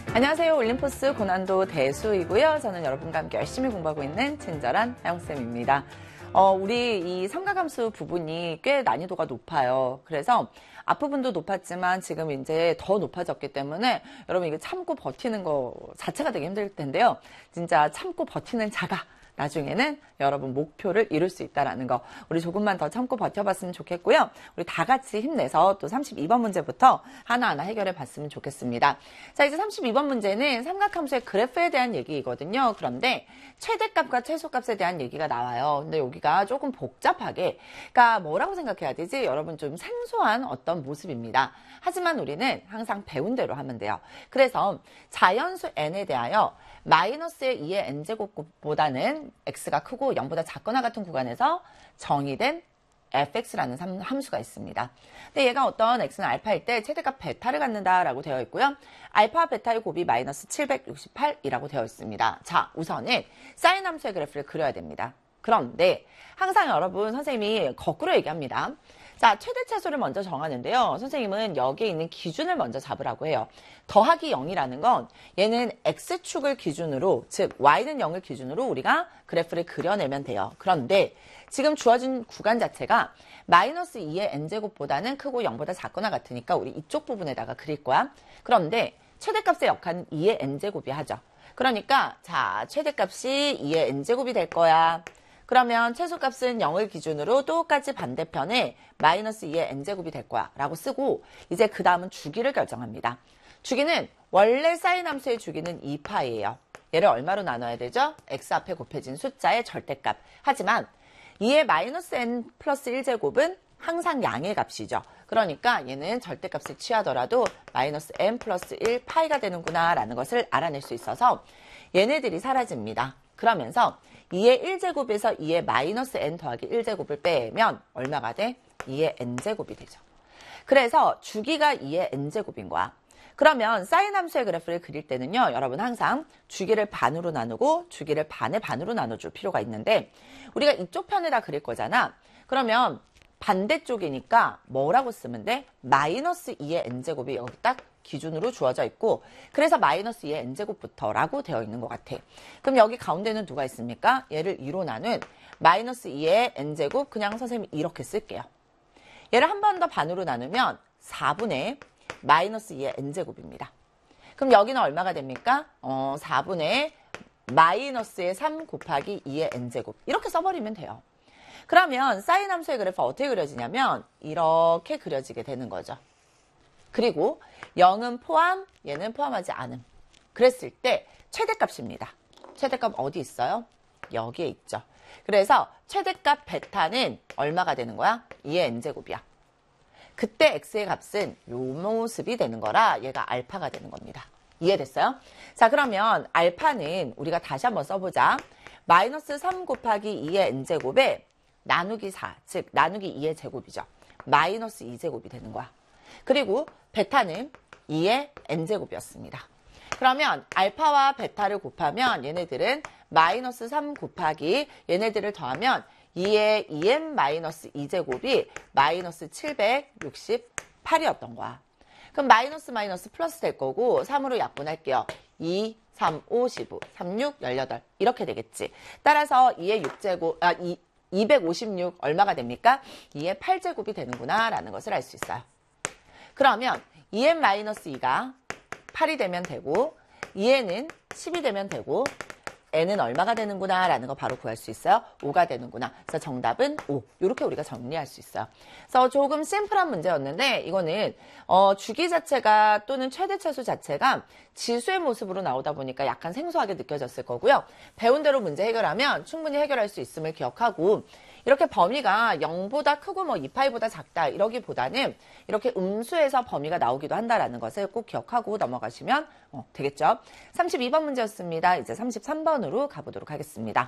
안녕하세요. 올림포스 고난도 대수이고요. 저는 여러분과 함께 열심히 공부하고 있는 친절한 하영쌤입니다. 우리 이 삼각함수 부분이 꽤 난이도가 높아요. 그래서 앞부분도 높았지만 지금 이제 더 높아졌기 때문에 여러분 이거 참고 버티는 거 자체가 되게 힘들 텐데요. 진짜 참고 버티는 자가 나중에는 여러분 목표를 이룰 수 있다는 거 우리 조금만 더 참고 버텨봤으면 좋겠고요. 우리 다 같이 힘내서 또 32번 문제부터 하나하나 해결해 봤으면 좋겠습니다. 자, 이제 32번 문제는 삼각함수의 그래프에 대한 얘기이거든요. 그런데 최대값과 최소값에 대한 얘기가 나와요. 근데 여기가 조금 복잡하게, 그러니까 뭐라고 생각해야 되지? 여러분 좀 생소한 어떤 모습입니다. 하지만 우리는 항상 배운 대로 하면 돼요. 그래서 자연수 n에 대하여 마이너스의 2의 n제곱보다는 x가 크고 0보다 작거나 같은 구간에서 정의된 fx라는 함수가 있습니다. 근데 얘가 어떤 x는 알파일 때 최대값 베타를 갖는다라고 되어 있고요. 알파와 베타의 곱이 마이너스 768이라고 되어 있습니다. 자, 우선은 사인 함수의 그래프를 그려야 됩니다. 그런데 항상 여러분 선생님이 거꾸로 얘기합니다. 자, 최대 차수를 먼저 정하는데요. 선생님은 여기에 있는 기준을 먼저 잡으라고 해요. 더하기 0이라는 건 얘는 x축을 기준으로, 즉 y는 0을 기준으로 우리가 그래프를 그려내면 돼요. 그런데 지금 주어진 구간 자체가 마이너스 2의 n제곱보다는 크고 0보다 작거나 같으니까 우리 이쪽 부분에다가 그릴 거야. 그런데 최대값의 역할은 2의 n제곱이 하죠. 그러니까 자, 최대값이 2의 n제곱이 될 거야. 그러면 최소값은 0을 기준으로 똑같이 반대편에 마이너스 2의 n제곱이 될 거야 라고 쓰고, 이제 그 다음은 주기를 결정합니다. 주기는 원래 사인 함수의 주기는 2파이예요. 얘를 얼마로 나눠야 되죠? x 앞에 곱해진 숫자의 절대값. 하지만 2의 마이너스 n 플러스 1제곱은 항상 양의 값이죠. 그러니까 얘는 절대값을 취하더라도 마이너스 n 플러스 1 파이가 되는구나 라는 것을 알아낼 수 있어서 얘네들이 사라집니다. 그러면서 2의 1제곱에서 2의 마이너스 n 더하기 1제곱을 빼면 얼마가 돼? 2의 n제곱이 되죠. 그래서 주기가 2의 n제곱인 거야. 그러면 사인 함수의 그래프를 그릴 때는요, 여러분 항상 주기를 반으로 나누고 주기를 반의 반으로 나눠줄 필요가 있는데, 우리가 이쪽 편에다 그릴 거잖아. 그러면 반대쪽이니까 뭐라고 쓰면 돼? 마이너스 2의 n제곱이 여기 딱 기준으로 주어져 있고, 그래서 마이너스 2의 n제곱부터 라고 되어 있는 것 같아. 그럼 여기 가운데는 누가 있습니까? 얘를 2로 나눈 마이너스 2의 n제곱, 그냥 선생님이 이렇게 쓸게요. 얘를 한 번 더 반으로 나누면 4분의 마이너스 2의 n제곱입니다. 그럼 여기는 얼마가 됩니까? 4분의 마이너스의 3 곱하기 2의 n제곱. 이렇게 써버리면 돼요. 그러면 사인 함수의 그래프 어떻게 그려지냐면 이렇게 그려지게 되는 거죠. 그리고 0은 포함, 얘는 포함하지 않음. 그랬을 때 최대값입니다. 최대값 어디 있어요? 여기에 있죠. 그래서 최대값 베타는 얼마가 되는 거야? 2의 n제곱이야. 그때 x의 값은 요 모습이 되는 거라 얘가 알파가 되는 겁니다. 이해됐어요? 자, 그러면 알파는 우리가 다시 한번 써보자. 마이너스 3 곱하기 2의 n제곱에 나누기 4, 즉 나누기 2의 제곱이죠. 마이너스 2제곱이 되는 거야. 그리고 베타는 2의 n제곱이었습니다. 그러면 알파와 베타를 곱하면 얘네들은 마이너스 3 곱하기 얘네들을 더하면 2의 2n 마이너스 2제곱이 마이너스 768이었던 거야. 그럼 마이너스 마이너스 플러스 될 거고 3으로 약분할게요. 2, 3, 5, 15, 3, 6, 18 이렇게 되겠지. 따라서 2의 6제곱, 256 얼마가 됩니까? 2의 8제곱이 되는구나 라는 것을 알 수 있어요. 그러면 2n-2가 8이 되면 되고 2n은 10이 되면 되고 n은 얼마가 되는구나 라는 거 바로 구할 수 있어요. 5가 되는구나. 그래서 정답은 5. 이렇게 우리가 정리할 수 있어요. 그래서 조금 심플한 문제였는데 이거는 주기 자체가 또는 최대차수 자체가 지수의 모습으로 나오다 보니까 약간 생소하게 느껴졌을 거고요. 배운 대로 문제 해결하면 충분히 해결할 수 있음을 기억하고, 이렇게 범위가 0보다 크고 뭐 2파이보다 작다 이러기보다는 이렇게 음수에서 범위가 나오기도 한다라는 것을 꼭 기억하고 넘어가시면 되겠죠. 32번 문제였습니다. 이제 33번으로 가보도록 하겠습니다.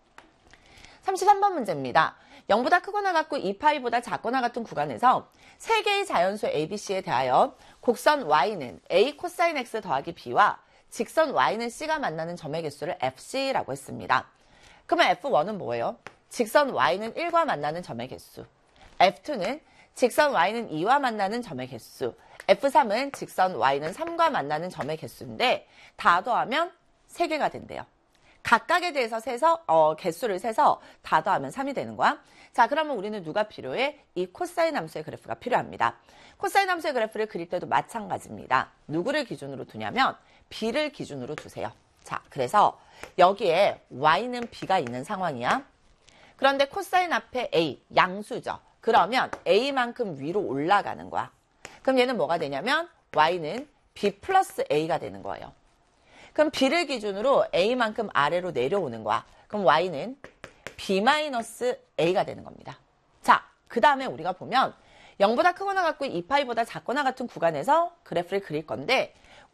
33번 문제입니다. 0보다 크거나 같고 2파이보다 작거나 같은 구간에서 세 개의 자연수 ABC에 대하여 곡선 Y는 A 코사인 X 더하기 B와 직선 Y는 C가 만나는 점의 개수를 FC라고 했습니다. 그러면 F1은 뭐예요? 직선 Y는 1과 만나는 점의 개수. F2는 직선 Y는 2와 만나는 점의 개수. F3은 직선 Y는 3과 만나는 점의 개수인데 다 더하면 3개가 된대요. 각각에 대해서 개수를 세서 다 더하면 3이 되는 거야. 자, 그러면 우리는 누가 필요해? 이 코사인 함수의 그래프가 필요합니다. 코사인 함수의 그래프를 그릴 때도 마찬가지입니다. 누구를 기준으로 두냐면 B를 기준으로 두세요. 자, 그래서 여기에 Y는 B가 있는 상황이야. 그런데 코사인 앞에 A, 양수죠. 그러면 A만큼 위로 올라가는 거야. 그럼 얘는 뭐가 되냐면 Y는 B 플러스 A가 되는 거예요. 그럼 B를 기준으로 A만큼 아래로 내려오는 거야. 그럼 Y는 B 마이너스 A가 되는 겁니다. 자, 그 다음에 우리가 보면 0보다 크거나 같고 2파이보다 작거나 같은 구간에서 그래프를 그릴 건데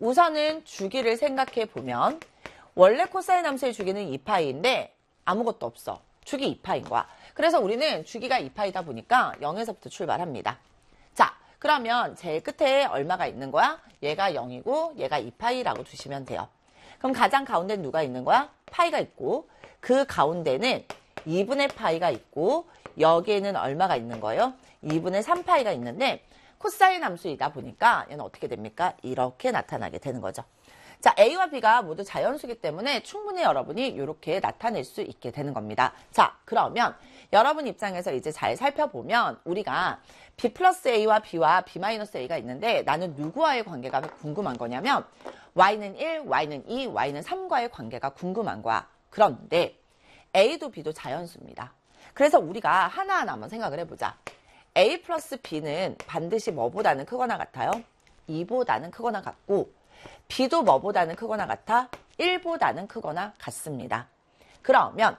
우선은 주기를 생각해 보면 원래 코사인 함수의 주기는 2파이인데 아무것도 없어. 주기 2파인 거야. 그래서 우리는 주기가 2파이다 보니까 0에서부터 출발합니다. 자, 그러면 제일 끝에 얼마가 있는 거야? 얘가 0이고 얘가 2파이라고 두시면 돼요. 그럼 가장 가운데는 누가 있는 거야? 파이가 있고 그 가운데는 2분의 파이가 있고 여기에는 얼마가 있는 거예요? 2분의 3파이가 있는데 코사인 함수이다 보니까 얘는 어떻게 됩니까? 이렇게 나타나게 되는 거죠. 자, A와 B가 모두 자연수기 때문에 충분히 여러분이 이렇게 나타낼 수 있게 되는 겁니다. 자, 그러면 여러분 입장에서 이제 잘 살펴보면 우리가 B 플러스 A와 B와 B 마이너스 A가 있는데 나는 누구와의 관계가 궁금한 거냐면 Y는 1, Y는 2, Y는 3과의 관계가 궁금한 거야. 그런데 A도 B도 자연수입니다. 그래서 우리가 하나하나 한번 생각을 해보자. A 플러스 B는 반드시 뭐보다는 크거나 같아요? 2보다는 크거나 같고 B도 뭐보다는 크거나 같아? 1보다는 크거나 같습니다. 그러면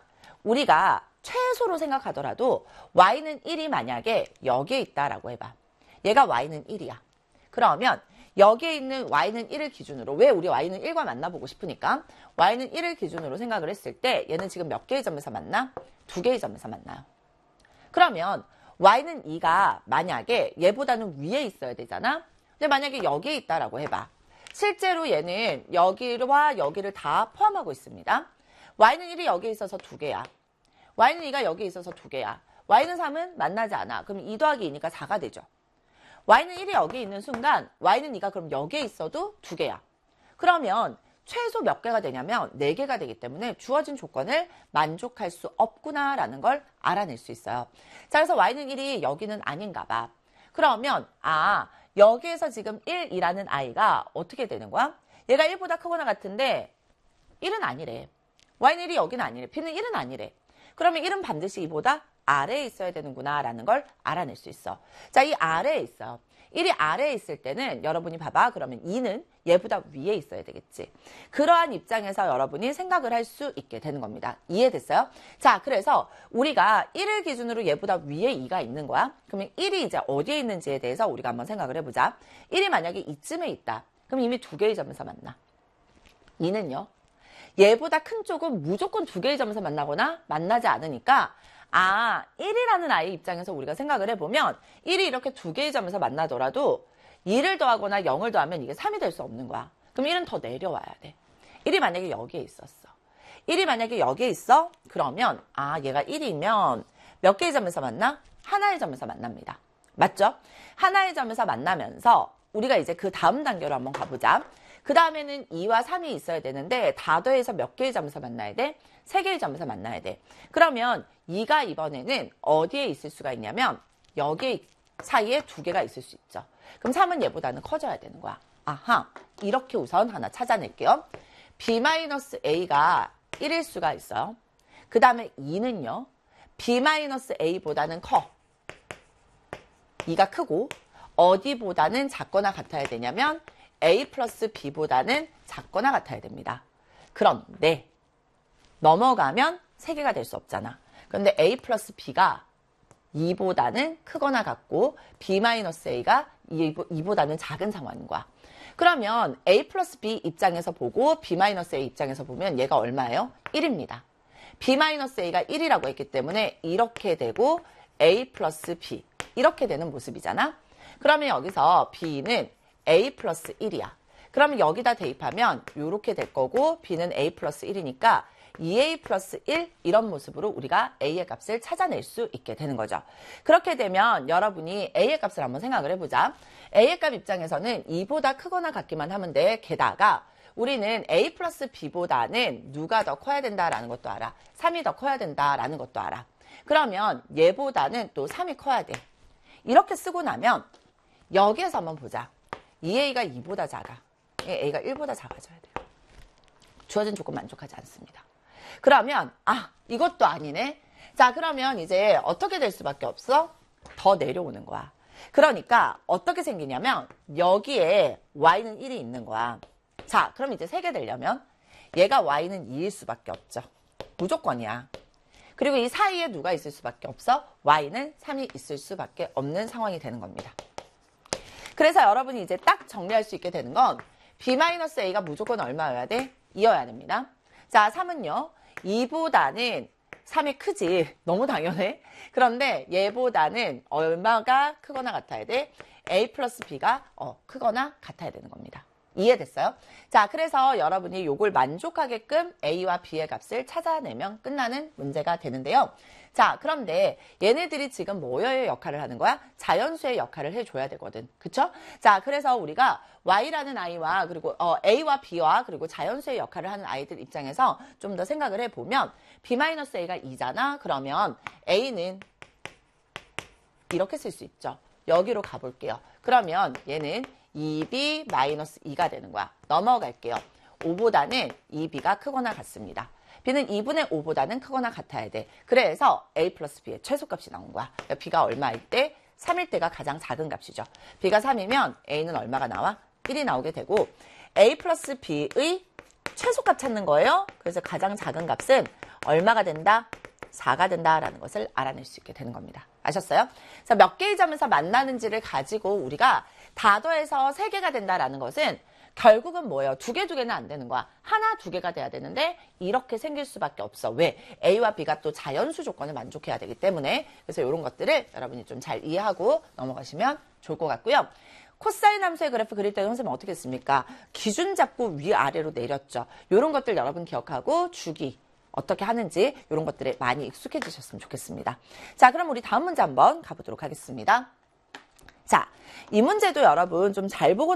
우리가 최소로 생각하더라도 Y는 1이 만약에 여기에 있다라고 해봐. 얘가 Y는 1이야. 그러면 여기에 있는 Y는 1을 기준으로 왜 우리 Y는 1과 만나보고 싶으니까 Y는 1을 기준으로 생각을 했을 때 얘는 지금 몇 개의 점에서 만나? 2개의 점에서 만나요. 그러면 Y는 2가 만약에 얘보다는 위에 있어야 되잖아. 근데 만약에 여기에 있다라고 해봐. 실제로 얘는 여기와 여기를 다 포함하고 있습니다. Y는 1이 여기에 있어서 2개야. Y는 2가 여기에 있어서 2개야. Y는 3은 만나지 않아. 그럼 2 더하기 2니까 4가 되죠. Y는 1이 여기에 있는 순간 Y는 2가 그럼 여기에 있어도 2개야. 그러면 최소 몇 개가 되냐면 4개가 되기 때문에 주어진 조건을 만족할 수 없구나라는 걸 알아낼 수 있어요. 자, 그래서 Y는 1이 여기는 아닌가 봐. 그러면 여기에서 지금 1이라는 아이가 어떻게 되는 거야? 얘가 1보다 크거나 같은데 1은 아니래. Y는 1이 여기는 아니래. B는 1은 아니래. 그러면 1은 반드시 2보다 아래에 있어야 되는구나 라는 걸 알아낼 수 있어. 자, 이 아래에 있어. 1이 아래에 있을 때는 여러분이 봐봐. 그러면 2는 얘보다 위에 있어야 되겠지. 그러한 입장에서 여러분이 생각을 할 수 있게 되는 겁니다. 이해됐어요? 자, 그래서 우리가 1을 기준으로 얘보다 위에 2가 있는 거야. 그러면 1이 이제 어디에 있는지에 대해서 우리가 한번 생각을 해보자. 1이 만약에 이쯤에 있다. 그럼 이미 2개의 점에서 만나. 2는요? 얘보다 큰 쪽은 무조건 2개의 점에서 만나거나 만나지 않으니까 1이라는 아이 입장에서 우리가 생각을 해보면 1이 이렇게 2개의 점에서 만나더라도 2를 더하거나 0을 더하면 이게 3이 될 수 없는 거야. 그럼 1은 더 내려와야 돼. 1이 만약에 여기에 있었어. 1이 만약에 여기에 있어? 그러면 얘가 1이면 몇 개의 점에서 만나? 하나의 점에서 만납니다. 맞죠? 하나의 점에서 만나면서 우리가 이제 그 다음 단계로 한번 가보자. 그 다음에는 2와 3이 있어야 되는데 다 더해서 몇 개의 점에서 만나야 돼? 3개의 점에서 만나야 돼. 그러면 2가 이번에는 어디에 있을 수가 있냐면 여기 사이에 2개가 있을 수 있죠. 그럼 3은 얘보다는 커져야 되는 거야. 이렇게 우선 하나 찾아낼게요. B-A가 1일 수가 있어요. 그 다음에 2는요. B-A보다는 커. 2가 크고 어디보다는 작거나 같아야 되냐면 A 플러스 B보다는 작거나 같아야 됩니다. 그런데 넘어가면 3개가 될 수 없잖아. 그런데 A 플러스 B가 2보다는 크거나 같고 B-A가 2보다는 작은 상황인 거야. 그러면 A 플러스 B 입장에서 보고 B-A 입장에서 보면 얘가 얼마예요? 1입니다. B-A가 1이라고 했기 때문에 이렇게 되고 A 플러스 B 이렇게 되는 모습이잖아. 그러면 여기서 B는 A 플러스 1이야. 그러면 여기다 대입하면 이렇게 될 거고 B는 A 플러스 1이니까 2a 플러스 1 이런 모습으로 우리가 a의 값을 찾아낼 수 있게 되는 거죠. 그렇게 되면 여러분이 a의 값을 한번 생각을 해보자. a의 값 입장에서는 2보다 크거나 같기만 하면 돼. 게다가 우리는 a 플러스 b보다는 누가 더 커야 된다라는 것도 알아. 3이 더 커야 된다라는 것도 알아. 그러면 얘보다는 또 3이 커야 돼. 이렇게 쓰고 나면 여기에서 한번 보자. 2a가 2보다 작아. a가 1보다 작아져야 돼요. 주어진 조건 만족하지 않습니다. 그러면 이것도 아니네. 자, 그러면 이제 어떻게 될 수밖에 없어? 더 내려오는 거야. 그러니까 어떻게 생기냐면 여기에 y는 1이 있는 거야. 자, 그럼 이제 세게 되려면 얘가 y는 2일 수밖에 없죠. 무조건이야. 그리고 이 사이에 누가 있을 수밖에 없어? y는 3이 있을 수밖에 없는 상황이 되는 겁니다. 그래서 여러분이 이제 딱 정리할 수 있게 되는 건 b-a가 무조건 얼마여야 돼? 2여야 됩니다. 자, 3은요. 2보다는 3이 크지. 너무 당연해. 그런데 얘보다는 얼마가 크거나 같아야 돼? a 플러스 b가 크거나 같아야 되는 겁니다. 이해됐어요? 자, 그래서 여러분이 요걸 만족하게끔 a와 b의 값을 찾아내면 끝나는 문제가 되는데요. 자, 그런데 얘네들이 지금 뭐의 역할을 하는 거야? 자연수의 역할을 해줘야 되거든. 그쵸? 자, 그래서 우리가 y라는 아이와 그리고 a와 b와 그리고 자연수의 역할을 하는 아이들 입장에서 좀 더 생각을 해보면 b-a가 2잖아. 그러면 a는 이렇게 쓸 수 있죠. 여기로 가볼게요. 그러면 얘는 2b-2가 되는 거야. 넘어갈게요. 5보다는 2b가 크거나 같습니다. b는 2분의 5보다는 크거나 같아야 돼. 그래서 a 플러스 b의 최소값이 나온 거야. b가 얼마일 때? 3일 때가 가장 작은 값이죠. b가 3이면 a는 얼마가 나와? 1이 나오게 되고 a 플러스 b의 최소값 찾는 거예요. 그래서 가장 작은 값은 얼마가 된다? 4가 된다라는 것을 알아낼 수 있게 되는 겁니다. 아셨어요? 자, 몇 개의 점에서 만나는지를 가지고 우리가 다 더해서 3개가 된다라는 것은 결국은 뭐예요? 2개는 안 되는 거야. 하나, 2개가 돼야 되는데 이렇게 생길 수밖에 없어. 왜? A와 B가 또 자연수 조건을 만족해야 되기 때문에. 그래서 이런 것들을 여러분이 좀 잘 이해하고 넘어가시면 좋을 것 같고요. 코사인 함수의 그래프 그릴 때 선생님 어떻게 했습니까? 기준 잡고 위아래로 내렸죠. 이런 것들 여러분 기억하고 주기 어떻게 하는지 이런 것들에 많이 익숙해지셨으면 좋겠습니다. 자, 그럼 우리 다음 문제 한번 가보도록 하겠습니다. 자, 이 문제도 여러분 좀 잘 보고